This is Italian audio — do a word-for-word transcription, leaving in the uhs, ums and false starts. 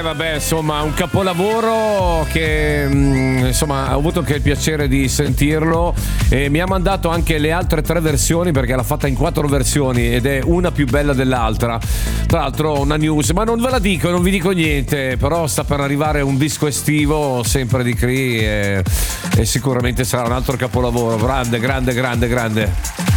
Eh vabbè, insomma, un capolavoro che mh, insomma ho avuto anche il piacere di sentirlo e mi ha mandato anche le altre tre versioni perché l'ha fatta in quattro versioni ed è una più bella dell'altra. Tra l'altro una news, ma non ve la dico, non vi dico niente, però sta per arrivare un disco estivo sempre di Cree e, e sicuramente sarà un altro capolavoro. Grande, grande, grande, grande.